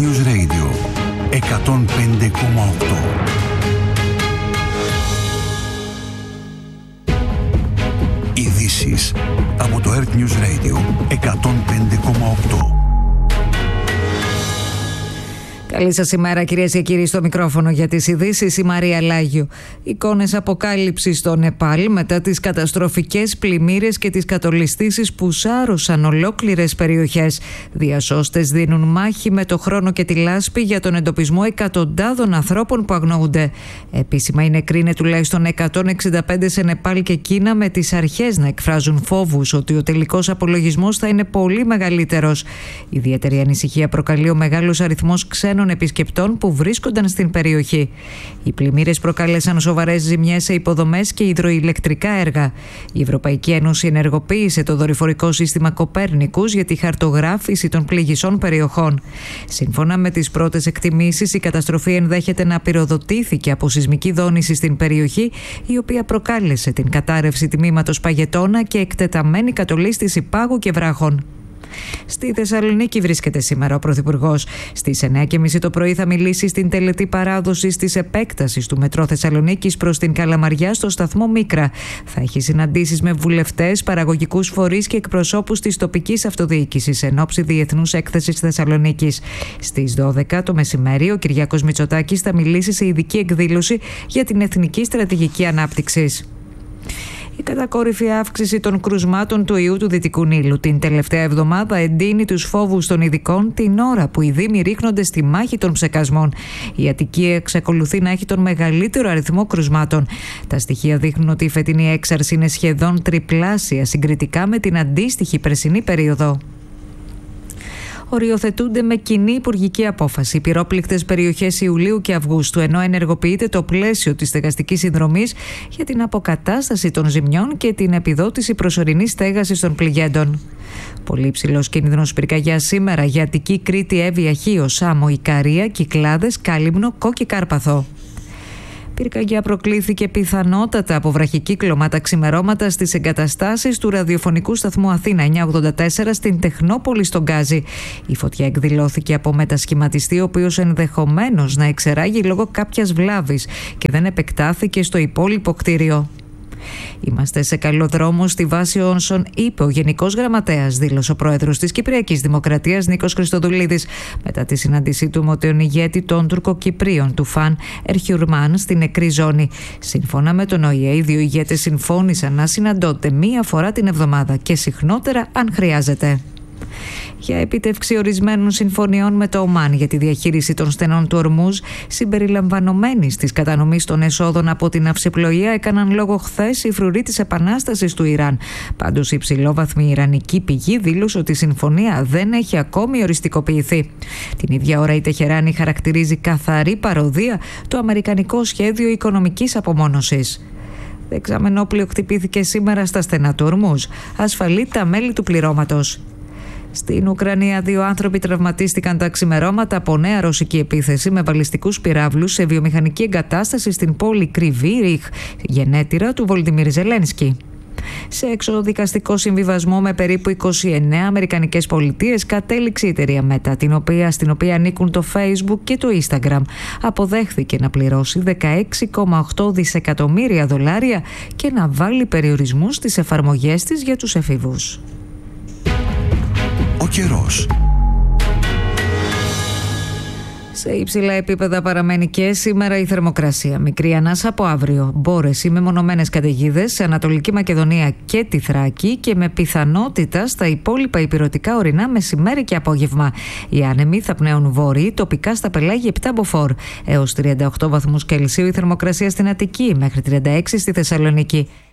News Radio 105,8. Ειδήσεις από το Earth News Radio 105,8. Καλή σας ημέρα, κυρίες και κύριοι, στο μικρόφωνο για τις ειδήσεις η Μαρία Λάγιο. Εικόνες αποκάλυψης στο Νεπάλ μετά τις καταστροφικές πλημμύρες και τις κατολιστήσεις που σάρωσαν ολόκληρες περιοχές. Διασώστες δίνουν μάχη με το χρόνο και τη λάσπη για τον εντοπισμό εκατοντάδων ανθρώπων που αγνοούνται. Επίσημα οι νεκροί είναι τουλάχιστον 165 σε Νεπάλ και Κίνα, με τις αρχές να εκφράζουν φόβους ότι ο τελικός απολογισμός θα είναι πολύ μεγαλύτερος. Ιδιαίτερη ανησυχία προκαλεί ο μεγάλος αριθμός ξένων επισκεπτών που βρίσκονταν στην περιοχή. Οι πλημμύρες προκάλεσαν σοβαρές ζημιές σε υποδομές και υδροηλεκτρικά έργα. Η Ευρωπαϊκή Ένωση ενεργοποίησε το δορυφορικό σύστημα Κοπέρνικους για τη χαρτογράφηση των πληγισών περιοχών. Σύμφωνα με τις πρώτες εκτιμήσεις, η καταστροφή ενδέχεται να πυροδοτήθηκε από σεισμική δόνηση στην περιοχή, η οποία προκάλεσε την κατάρρευση τμήματος παγετώνα και εκτεταμένη κατολίσθηση πάγου και βράχων. Στη Θεσσαλονίκη βρίσκεται σήμερα ο Πρωθυπουργός. Στις 9:30 το πρωί θα μιλήσει στην τελετή παράδοσης της επέκτασης του Μετρό Θεσσαλονίκης προς την Καλαμαριά στο σταθμό Μίκρα. Θα έχει συναντήσεις με βουλευτές, παραγωγικούς φορείς και εκπροσώπους της τοπικής αυτοδιοίκησης εν ώψη Διεθνούς Έκθεσης Θεσσαλονίκης. Στις 12 το μεσημέρι ο Κυριάκος Μητσοτάκης θα μιλήσει σε ειδική εκδήλωση για την Εθνική Στρατηγική Ανάπτυξης. Η κατακόρυφη αύξηση των κρουσμάτων του ιού του Δυτικού Νείλου την τελευταία εβδομάδα εντείνει τους φόβους των ειδικών την ώρα που οι Δήμοι ρίχνονται στη μάχη των ψεκασμών. Η Αττική εξακολουθεί να έχει τον μεγαλύτερο αριθμό κρουσμάτων. Τα στοιχεία δείχνουν ότι η φετινή έξαρση είναι σχεδόν τριπλάσια συγκριτικά με την αντίστοιχη περσινή περίοδο. Οριοθετούνται με κοινή υπουργική απόφαση πυρόπληκτες περιοχές Ιουλίου και Αυγούστου, ενώ ενεργοποιείται το πλαίσιο της στεγαστικής συνδρομής για την αποκατάσταση των ζημιών και την επιδότηση προσωρινής στέγασης των πληγέντων. Πολύ υψηλός κίνδυνος πυρκαγιά σήμερα για Αττική, Κρήτη, Εύβοια, Χίο, Σάμο, Ικαρία, Κυκλάδες, Κάλυμνο, Κόκκι Κάρπαθο. Πυρκαγιά προκλήθηκε πιθανότατα από βραχικύκλωμα τα ξημερώματα στις εγκαταστάσεις του ραδιοφωνικού σταθμού Αθήνα 984 στην Τεχνόπολη στον Γκάζι. Η φωτιά εκδηλώθηκε από μετασχηματιστή, ο οποίος ενδεχομένως να εξεράγει λόγω κάποιας βλάβης και δεν επεκτάθηκε στο υπόλοιπο κτίριο. Είμαστε σε καλό δρόμο στη βάση όσων είπε ο Γενικός Γραμματέας, δήλωσε ο πρόεδρος της Κυπριακής Δημοκρατίας Νίκος Χριστοδουλίδης μετά τη συνάντησή του με τον ηγέτη των Τουρκοκυπρίων του Φαν Ερχιουρμάν στην νεκρή ζώνη. Σύμφωνα με τον ΟΗΕ, οι δύο ηγέτες συμφώνησαν να συναντώνται μία φορά την εβδομάδα και συχνότερα αν χρειάζεται. Για επίτευξη ορισμένων συμφωνιών με το Ομάν για τη διαχείριση των στενών του Ορμούζ, συμπεριλαμβανομένης της κατανομής των εσόδων από την ναυσιπλοεία, έκαναν λόγο χθες οι φρουροί της επανάστασης του Ιράν. Πάντως, η υψηλόβαθμη ιρανική πηγή δήλωσε ότι η συμφωνία δεν έχει ακόμη οριστικοποιηθεί. Την ίδια ώρα, η Τεχεράνη χαρακτηρίζει καθαρή παροδία το αμερικανικό σχέδιο οικονομικής απομόνωσης. Δεξαμενόπλαιο χτυπήθηκε σήμερα στα στενά του Ορμούζ. Ασφαλεί τα μέλη του πληρώματος. Στην Ουκρανία, δύο άνθρωποι τραυματίστηκαν τα ξημερώματα από νέα ρωσική επίθεση με βαλιστικούς πυράβλους σε βιομηχανική εγκατάσταση στην πόλη Κρυβή Ριχ, γενέτειρα του Βολντιμίρ Ζελένσκι. Σε εξοδικαστικό συμβιβασμό με περίπου 29 αμερικανικές πολιτείες κατέληξε η εταιρεία Meta, στην οποία ανήκουν το Facebook και το Instagram. Αποδέχθηκε να πληρώσει $16,8 δισεκατομμύρια και να βάλει περιορισμούς στις εφαρμογές της για τους εφήβους. Ο καιρός. Σε υψηλά επίπεδα παραμένει και σήμερα η θερμοκρασία. Μικρή ανάσα από αύριο. Μπόρες ή μεμονωμένες καταιγίδες σε Ανατολική Μακεδονία και τη Θράκη και με πιθανότητα στα υπόλοιπα ηπειρωτικά ορεινά μεσημέρι και απόγευμα. Οι άνεμοι θα πνέουν βόρειοι, τοπικά στα πελάγια 7 μποφόρ. Έως 38 βαθμούς Κελσίου η θερμοκρασία στην Αττική, μέχρι 36 στη Θεσσαλονίκη.